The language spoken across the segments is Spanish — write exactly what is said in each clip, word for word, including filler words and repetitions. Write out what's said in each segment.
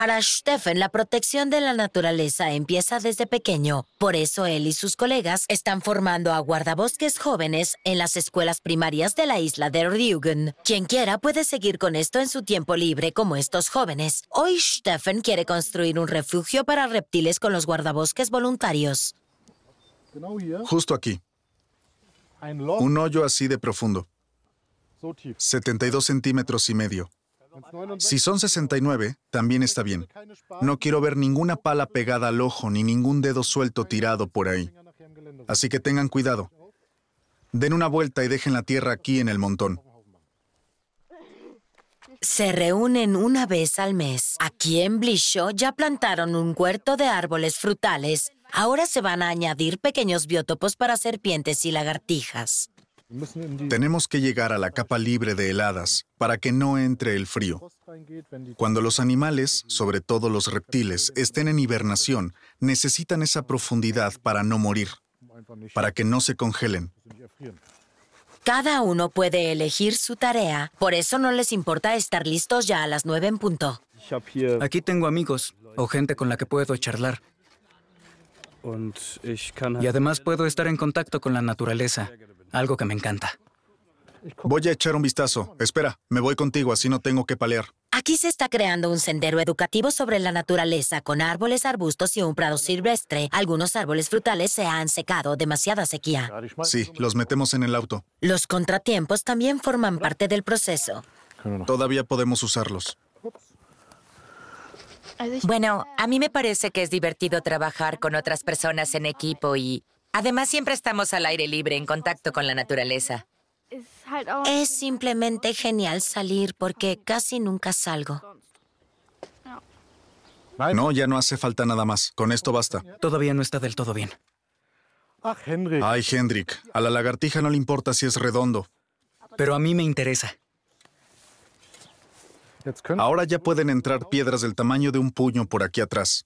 Para Stefan, la protección de la naturaleza empieza desde pequeño. Por eso él y sus colegas están formando a guardabosques jóvenes en las escuelas primarias de la isla de Rügen. Quien quiera puede seguir con esto en su tiempo libre como estos jóvenes. Hoy Stefan quiere construir un refugio para reptiles con los guardabosques voluntarios. Justo aquí. Un hoyo así de profundo. setenta y dos centímetros y medio. Si son sesenta y nueve, también está bien. No quiero ver ninguna pala pegada al ojo ni ningún dedo suelto tirado por ahí. Así que tengan cuidado. Den una vuelta y dejen la tierra aquí en el montón. Se reúnen una vez al mes. Aquí en Blisho ya plantaron un huerto de árboles frutales. Ahora se van a añadir pequeños biotopos para serpientes y lagartijas. Tenemos que llegar a la capa libre de heladas para que no entre el frío. Cuando los animales, sobre todo los reptiles, estén en hibernación, necesitan esa profundidad para no morir, para que no se congelen. Cada uno puede elegir su tarea, por eso no les importa estar listos ya a las nueve en punto. Aquí tengo amigos o gente con la que puedo charlar. Y además puedo estar en contacto con la naturaleza. Algo que me encanta. Voy a echar un vistazo. Espera, me voy contigo, así no tengo que palear. Aquí se está creando un sendero educativo sobre la naturaleza, con árboles, arbustos y un prado silvestre. Algunos árboles frutales se han secado, demasiada sequía. Sí, los metemos en el auto. Los contratiempos también forman parte del proceso. Todavía podemos usarlos. Bueno, a mí me parece que es divertido trabajar con otras personas en equipo y además siempre estamos al aire libre en contacto con la naturaleza. Es simplemente genial salir porque casi nunca salgo. No, ya no hace falta nada más. Con esto basta. Todavía no está del todo bien. Ay, Hendrik, a la lagartija no le importa si es redondo. Pero a mí me interesa. Ahora ya pueden entrar piedras del tamaño de un puño por aquí atrás.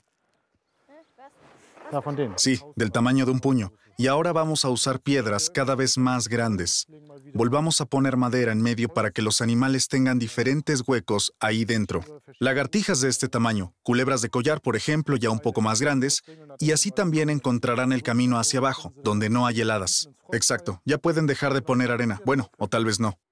Sí, del tamaño de un puño. Y ahora vamos a usar piedras cada vez más grandes. Volvamos a poner madera en medio para que los animales tengan diferentes huecos ahí dentro. Lagartijas de este tamaño, culebras de collar, por ejemplo, ya un poco más grandes, y así también encontrarán el camino hacia abajo, donde no hay heladas. Exacto, ya pueden dejar de poner arena. Bueno, o tal vez no.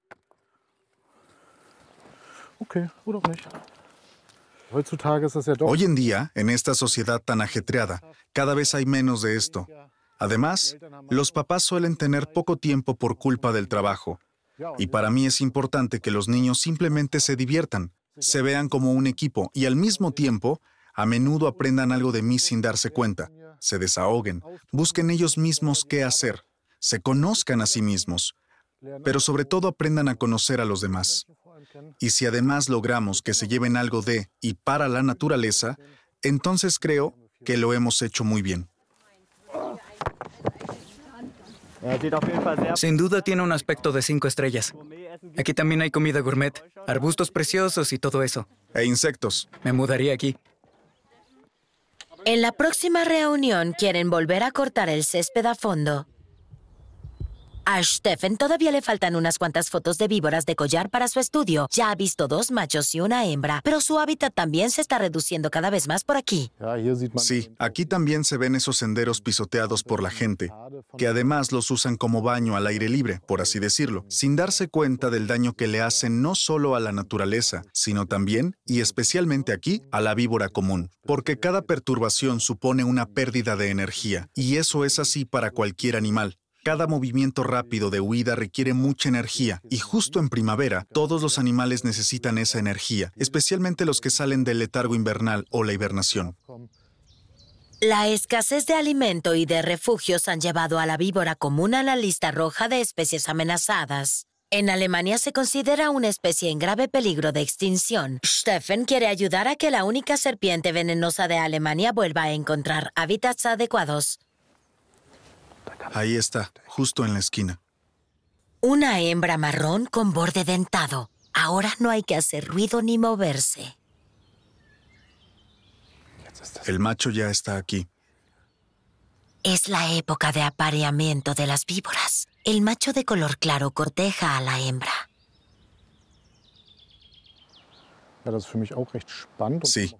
Hoy en día, en esta sociedad tan ajetreada, cada vez hay menos de esto. Además, los papás suelen tener poco tiempo por culpa del trabajo. Y para mí es importante que los niños simplemente se diviertan, se vean como un equipo y al mismo tiempo, a menudo aprendan algo de mí sin darse cuenta, se desahoguen, busquen ellos mismos qué hacer, se conozcan a sí mismos, pero sobre todo aprendan a conocer a los demás. Y si además logramos que se lleven algo de y para la naturaleza, entonces creo que lo hemos hecho muy bien. Sin duda tiene un aspecto de cinco estrellas. Aquí también hay comida gourmet, arbustos preciosos y todo eso. E insectos. Me mudaría aquí. En la próxima reunión quieren volver a cortar el césped a fondo. A Stefan todavía le faltan unas cuantas fotos de víboras de collar para su estudio. Ya ha visto dos machos y una hembra, pero su hábitat también se está reduciendo cada vez más por aquí. Sí, aquí también se ven esos senderos pisoteados por la gente, que además los usan como baño al aire libre, por así decirlo, sin darse cuenta del daño que le hacen no solo a la naturaleza, sino también, y especialmente aquí, a la víbora común, porque cada perturbación supone una pérdida de energía, y eso es así para cualquier animal. Cada movimiento rápido de huida requiere mucha energía y justo en primavera todos los animales necesitan esa energía, especialmente los que salen del letargo invernal o la hibernación. La escasez de alimento y de refugios han llevado a la víbora común a la lista roja de especies amenazadas. En Alemania se considera una especie en grave peligro de extinción. Stefan quiere ayudar a que la única serpiente venenosa de Alemania vuelva a encontrar hábitats adecuados. Ahí está, justo en la esquina. Una hembra marrón con borde dentado. Ahora no hay que hacer ruido ni moverse. El macho ya está aquí. Es la época de apareamiento de las víboras. El macho de color claro corteja a la hembra. Sí,